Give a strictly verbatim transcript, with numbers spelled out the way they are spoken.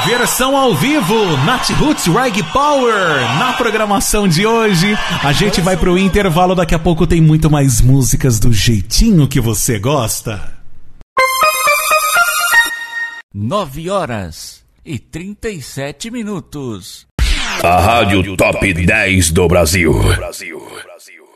Versão ao vivo, Nat Roots Reggae Power. Na programação de hoje, a gente vai pro intervalo. Daqui a pouco tem muito mais músicas do jeitinho que você gosta. Nove horas e trinta e sete minutos. A Rádio Top dez do Brasil. Brasil, Brasil.